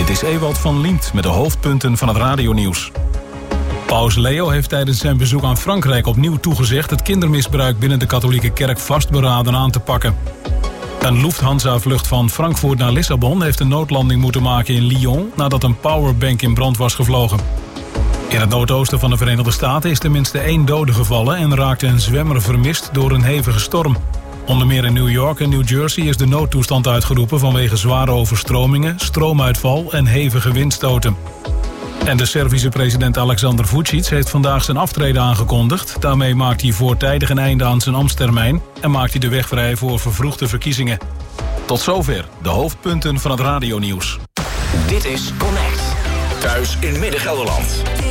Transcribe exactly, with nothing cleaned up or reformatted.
Dit is Ewald van Liemt met de hoofdpunten van het radionieuws. Paus Leo heeft tijdens zijn bezoek aan Frankrijk opnieuw toegezegd het kindermisbruik binnen de katholieke kerk vastberaden aan te pakken. Een Lufthansa-vlucht van Frankfurt naar Lissabon heeft een noodlanding moeten maken in Lyon nadat een powerbank in brand was gevlogen. In het noordoosten van de Verenigde Staten is tenminste één dode gevallen en raakte een zwemmer vermist door een hevige storm. Onder meer in New York en New Jersey is de noodtoestand uitgeroepen vanwege zware overstromingen, stroomuitval en hevige windstoten. En de Servische president Aleksandar Vučić heeft vandaag zijn aftreden aangekondigd. Daarmee maakt hij voortijdig een einde aan zijn ambtstermijn en maakt hij de weg vrij voor vervroegde verkiezingen. Tot zover de hoofdpunten van het radionieuws. Dit is Connect. Thuis in Midden-Gelderland.